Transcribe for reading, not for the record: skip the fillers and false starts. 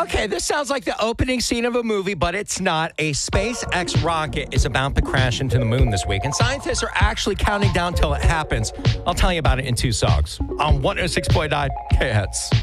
Okay, this sounds like the opening scene of a movie, but it's not. A SpaceX rocket is about to crash into the moon this week, and scientists are actually counting down till it happens. I'll tell you about it in 2 songs on 106.9 KHETS.